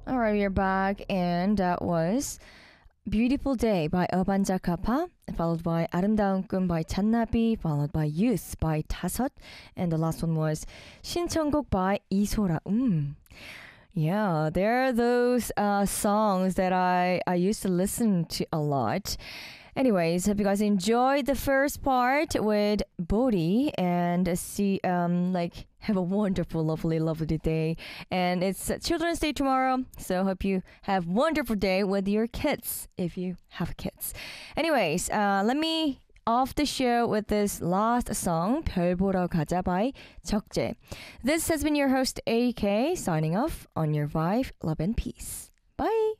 All right, we're back, and that was Beautiful Day by Urbanjakapa, followed by 아름다운 꿈 by 잔나비, followed by Youth by 다섯, and the last one was 신청곡 by 이소라. Yeah, there are those songs that I used to listen to a lot. Anyways, hope you guys enjoyed the first part with Bodhi and see have a wonderful, lovely day. And it's Children's Day tomorrow, so hope you have a wonderful day with your kids if you have kids. Anyways, let me off the show with this last song, 별 보러 가자 by 적재. This has been your host AK signing off on your Vibe, Love and Peace. Bye.